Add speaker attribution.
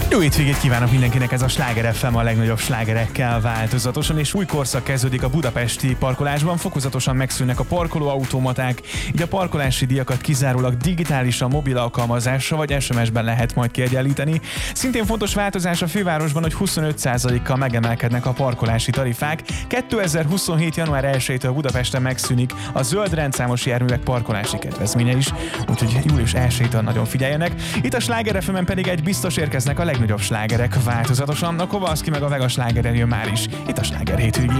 Speaker 1: Jó hétvégét kívánok mindenkinek, ez a Sláger FM a legnagyobb slágerekkel változatosan, és új korszak kezdődik a budapesti parkolásban, fokozatosan megszűnnek a parkolóautomaták, így a parkolási díjakat kizárólag digitálisan, mobil alkalmazásra vagy SMS-ben lehet majd kiegyenlíteni. Szintén fontos változás a fővárosban, hogy 25%-kal megemelkednek a parkolási tarifák. 2027. január 1-től Budapesten megszűnik a zöld rendszámos járművek parkolási kedvezménye is, úgyhogy július 1-től nagyon figyeljenek. Itt a Sláger FM-en pedig egy biztos érkeznek a legnagyobb slágerek változatosan. A Kowalski meg a Vega slágeren jön már is. Itt a Sláger hétvégén.